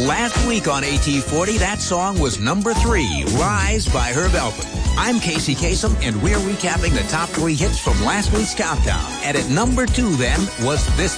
Last week on AT40, that song was number 3, Rise by Herb Alpert. I'm Casey Kasem, and we're recapping the top 3 hits from last week's countdown. And at number 2, then, was this